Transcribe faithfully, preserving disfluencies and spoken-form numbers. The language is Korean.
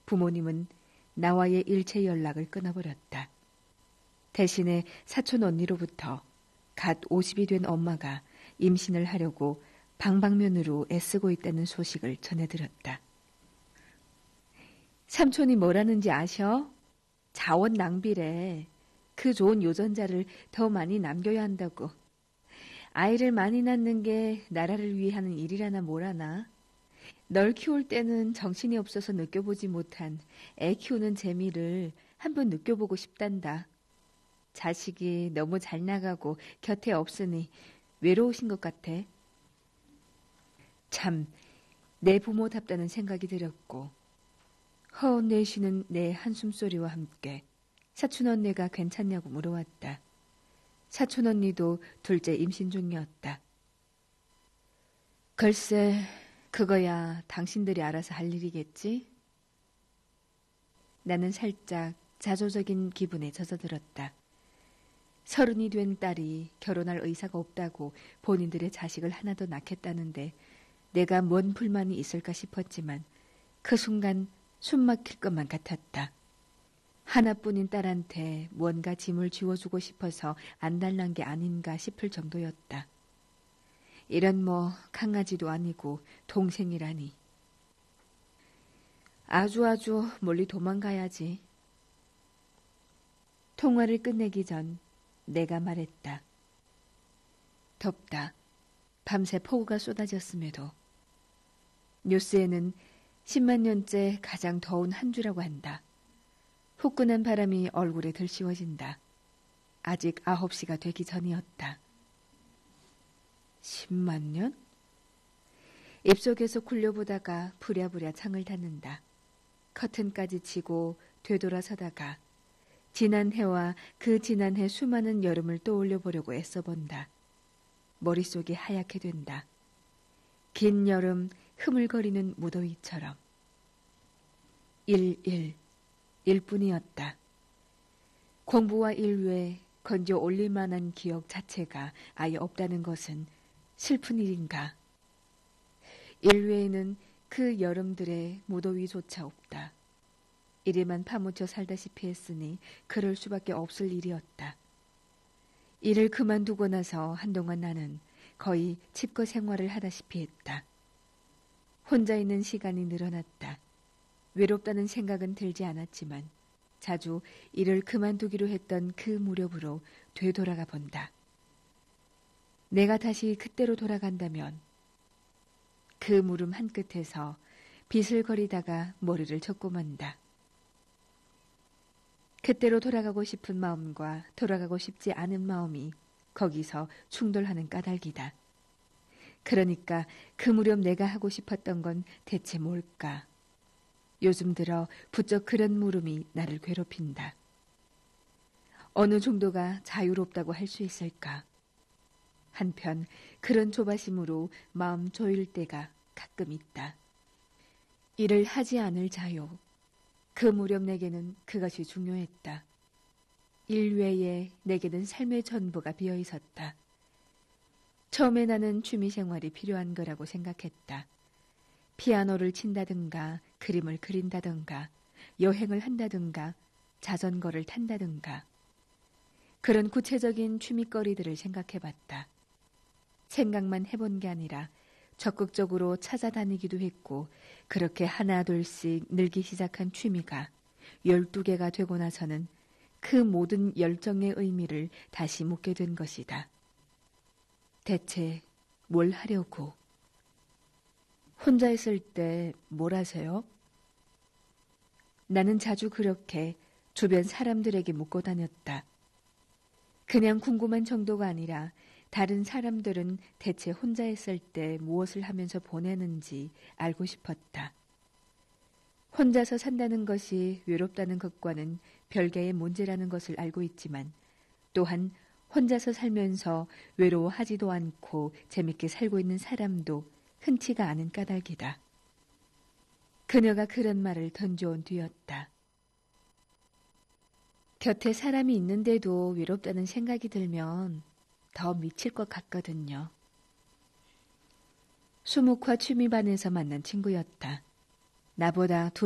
부모님은 나와의 일체 연락을 끊어버렸다. 대신에 사촌 언니로부터 갓 오십이 된 엄마가 임신을 하려고 방방면으로 애쓰고 있다는 소식을 전해들었다. 삼촌이 뭐라는지 아셔? 자원 낭비래. 그 좋은 유전자를 더 많이 남겨야 한다고. 아이를 많이 낳는 게 나라를 위해 하는 일이라나 뭐라나. 널 키울 때는 정신이 없어서 느껴보지 못한 애 키우는 재미를 한번 느껴보고 싶단다. 자식이 너무 잘 나가고 곁에 없으니 외로우신 것 같아. 참, 내 부모답다는 생각이 들었고 허운 내쉬는 내 한숨소리와 함께 사촌 언니가 괜찮냐고 물어왔다. 사촌 언니도 둘째 임신 중이었다. 글쎄, 그거야 당신들이 알아서 할 일이겠지? 나는 살짝 자조적인 기분에 젖어들었다. 서른이 된 딸이 결혼할 의사가 없다고 본인들의 자식을 하나 더 낳겠다는데 내가 뭔 불만이 있을까 싶었지만 그 순간 숨 막힐 것만 같았다. 하나뿐인 딸한테 뭔가 짐을 지워주고 싶어서 안달난 게 아닌가 싶을 정도였다. 이런 뭐 강아지도 아니고 동생이라니. 아주 아주 멀리 도망가야지. 통화를 끝내기 전 내가 말했다. 덥다. 밤새 폭우가 쏟아졌음에도. 뉴스에는 십만 년째 가장 더운 한 주라고 한다. 후끈한 바람이 얼굴에 들씌워진다. 아직 아홉 시가 되기 전이었다. 십만 년? 입속에서 굴려보다가 부랴부랴 창을 닫는다. 커튼까지 치고 되돌아서다가 지난 해와 그 지난 해 수많은 여름을 떠올려 보려고 애써본다. 머릿속이 하얗게 된다. 긴 여름 흐물거리는 무더위처럼. 일, 일, 일뿐이었다. 공부와 일 외에 건져 올릴 만한 기억 자체가 아예 없다는 것은 슬픈 일인가. 일 외에는 그 여름들의 무더위조차 없다. 이래만 파묻혀 살다시피 했으니 그럴 수밖에 없을 일이었다. 일을 그만두고 나서 한동안 나는 거의 집거 생활을 하다시피 했다. 혼자 있는 시간이 늘어났다. 외롭다는 생각은 들지 않았지만 자주 일을 그만두기로 했던 그 무렵으로 되돌아가 본다. 내가 다시 그때로 돌아간다면 그 무름 한 끝에서 비슬거리다가 머리를 젓고 만다. 그때로 돌아가고 싶은 마음과 돌아가고 싶지 않은 마음이 거기서 충돌하는 까닭이다. 그러니까 그 무렵 내가 하고 싶었던 건 대체 뭘까? 요즘 들어 부쩍 그런 물음이 나를 괴롭힌다. 어느 정도가 자유롭다고 할 수 있을까? 한편 그런 조바심으로 마음 조일 때가 가끔 있다. 일을 하지 않을 자유. 그 무렵 내게는 그것이 중요했다. 일 외에 내게는 삶의 전부가 비어 있었다. 처음에 나는 취미생활이 필요한 거라고 생각했다. 피아노를 친다든가 그림을 그린다든가 여행을 한다든가 자전거를 탄다든가 그런 구체적인 취미거리들을 생각해봤다. 생각만 해본 게 아니라 적극적으로 찾아다니기도 했고 그렇게 하나 둘씩 늘기 시작한 취미가 열두 개가 되고 나서는 그 모든 열정의 의미를 다시 묻게 된 것이다. 대체 뭘 하려고? 혼자 있을 때 뭘 하세요? 나는 자주 그렇게 주변 사람들에게 묻고 다녔다. 그냥 궁금한 정도가 아니라 다른 사람들은 대체 혼자 있을 때 무엇을 하면서 보내는지 알고 싶었다. 혼자서 산다는 것이 외롭다는 것과는 별개의 문제라는 것을 알고 있지만 또한 혼자서 살면서 외로워하지도 않고 재밌게 살고 있는 사람도 흔치가 않은 까닭이다. 그녀가 그런 말을 던져온 뒤였다. 곁에 사람이 있는데도 외롭다는 생각이 들면 더 미칠 것 같거든요. 수묵화 취미반에서 만난 친구였다. 나보다 두